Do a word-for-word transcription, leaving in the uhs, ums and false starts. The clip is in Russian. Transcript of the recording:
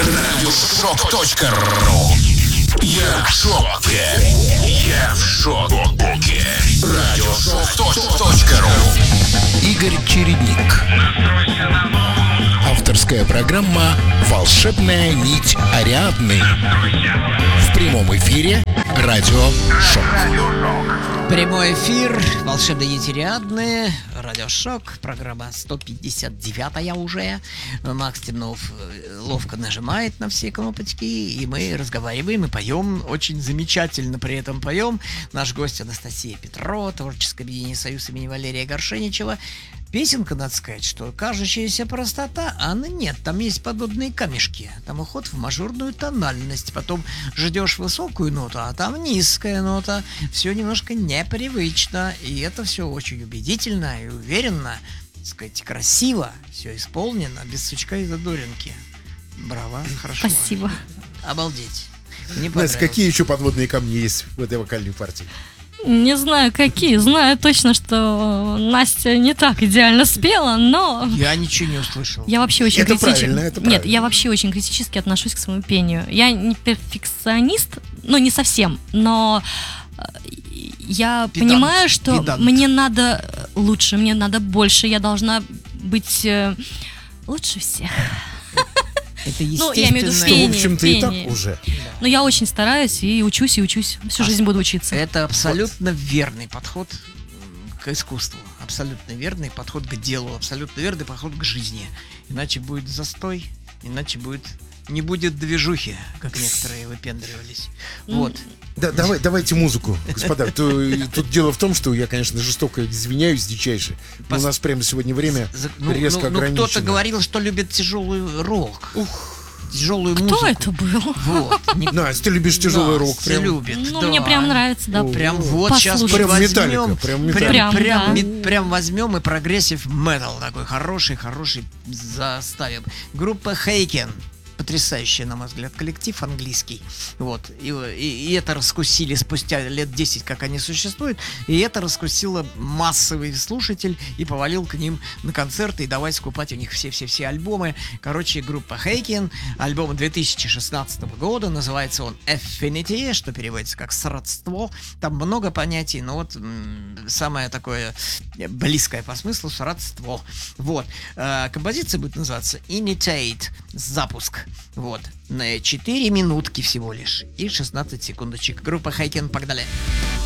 Радиошок.ру. Я в шоке. Я в шоке. Радиошок.ру. Игорь Чередник. Авторская программа «Волшебная нить Ариадны». В прямом эфире Радио Шок. Прямой эфир, волшебные нити Ариадны, Радиошок, программа сто пятьдесят девятая уже. Макс Темнов ловко нажимает на все кнопочки, и мы разговариваем и поем, очень замечательно при этом поем. Наш гость Анастасия Петро, творческое объединение «Союз» имени Валерия Горшеничева. Песенка, надо сказать, что кажущаяся простота, а она нет. Там есть подводные камешки. Там уход в мажорную тональность. Потом ждешь высокую ноту, а там низкая нота. Все немножко непривычно. И это все очень убедительно и уверенно. Так сказать, красиво. Все исполнено, без сучка и задоринки. Браво, хорошо. Спасибо. Обалдеть. Мне Настя, какие еще подводные камни есть в этой вокальной партии? Не знаю, какие. Знаю точно, что Настя не так идеально спела, но... Я ничего не услышал. Я вообще очень Это критически... правильно, это Нет, правильно. я вообще очень критически отношусь к своему пению. Я не перфекционист, ну не совсем, но я Педант, понимаю, что педант. мне надо лучше, мне надо больше, я должна быть э, лучше всех. Это Ну, я имею в виду естественное- Что, в пение, общем-то, и так пение. уже. Но я очень стараюсь и учусь, и учусь. Всю жизнь буду учиться. Это абсолютно верный подход к искусству, абсолютно верный подход к делу, абсолютно верный подход к жизни. Иначе будет застой, иначе будет не будет движухи, как некоторые выпендривались. Вот. Да, давай, давайте музыку, господа. То- Тут дело в том, что я, конечно, жестоко извиняюсь дичайше, но у Пос- нас прямо сегодня время За- ну, резко ну, ну, ограничено. кто-то говорил, что любит тяжелый рок. Тяжелую Кто музыку. это был? Вот. Не- Настя, ты любишь тяжелый рок? Настя Прям? любит, Ну, да. мне прям нравится, да. Прям вот сейчас Послушать. Прям возьмем, металлика, прям металлика. прям, Прям, прям, да. ми- прям возьмем и прогрессив метал такой хороший, хороший заставим. Группа Хейкен. Потрясающий, на мой взгляд, коллектив английский. Вот. И, и- и это раскусили спустя лет десять, как они существуют. И это раскусило массовый слушатель и повалил к ним на концерты. И давай скупать у них все-все-все альбомы. Короче, группа Хейкен. Альбом две тысячи шестнадцатого года. Называется он Affinity, что переводится как сродство. Там много понятий, но вот м, самое такое близкое по смыслу — сродство. Вот. Э, композиция будет называться Imitate. Запуск. Вот. На четыре минутки всего лишь. И шестнадцать секундочек. Группа Хейкен, погнали.